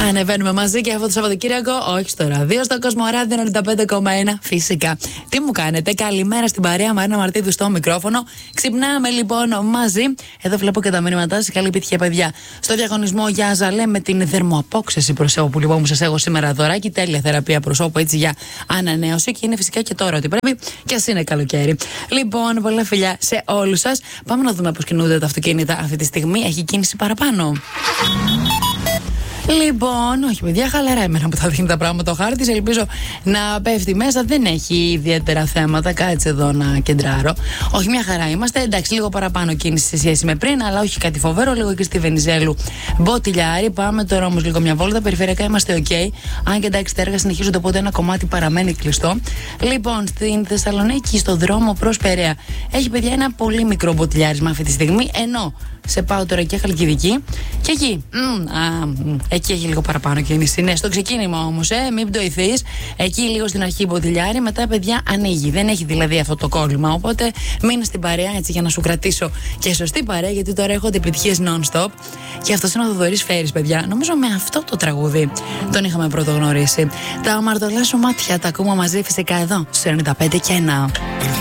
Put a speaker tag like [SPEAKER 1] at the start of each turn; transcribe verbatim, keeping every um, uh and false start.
[SPEAKER 1] Ανεβαίνουμε μαζί και αυτό το Σαββατοκύριακο, όχι στο ραδίο, στο Κοσμοράδιο ενενήντα πέντε κόμμα ένα. Φυσικά. Τι μου κάνετε, καλημέρα στην παρέα, Μαρίνα Μαρτίδου στο μικρόφωνο. Ξυπνάμε λοιπόν μαζί. Εδώ βλέπω και τα μηνύματά σα. Καλή επιτυχία, παιδιά. Στο διαγωνισμό για Αζαλέ με την θερμοαπόξεση προσώπου που λοιπόν μου σα έχω σήμερα δωράκι. Τέλεια θεραπεία προσώπου έτσι για ανανέωση. Και είναι φυσικά και τώρα ότι πρέπει και α είναι καλοκαίρι. Λοιπόν, πολλά φιλιά σε όλους σας. Πάμε να δούμε πώς κινούνται τα αυτοκίνητα αυτή τη στιγμή. Έχει κίνηση παραπάνω. Λοιπόν, όχι παιδιά, χαλαρά εμένα που θα δίνει τα πράγματα ο χάρτης. Ελπίζω να πέφτει μέσα. Δεν έχει ιδιαίτερα θέματα. Κάτσε εδώ να κεντράρω. Όχι, μια χαρά είμαστε. Εντάξει, λίγο παραπάνω κίνηση σε σχέση με πριν, αλλά όχι κάτι φοβερό. Λίγο και στη Βενιζέλου Μποτιλιάρη. Πάμε τώρα όμως λίγο μια βόλτα. Περιφερειακά είμαστε OK. Αν και εντάξει, τα έργα συνεχίζονται, οπότε ένα κομμάτι παραμένει κλειστό. Λοιπόν, στην Θεσσαλονίκη, στο δρόμο προς Περαία, έχει παιδιά ένα πολύ μικρό μποτιλιάρισμα αυτή τη στιγμή. Ενώ σε πάω τώρα και Χαλκιδική. Και εκεί. Μ, α, μ, εκεί έχει λίγο παραπάνω κίνηση. Ναι, στο ξεκίνημα όμως, ε, μην πτωηθείς. Εκεί λίγο στην αρχή μποτιλιάρι, μετά παιδιά ανοίγει. Δεν έχει δηλαδή αυτό το κόλλημα. Οπότε μείνε στην παρέα έτσι για να σου κρατήσω και σωστή παρέα, γιατί τώρα έχονται επιτυχίες non-stop. Και αυτό είναι ο Θοδωρής Φέρης, παιδιά. Νομίζω με αυτό το τραγούδι τον είχαμε πρωτογνωρίσει. Τα αμαρτωλά σου μάτια τα ακούμε μαζί φυσικά εδώ, στο ενενήντα πέντε και ένα.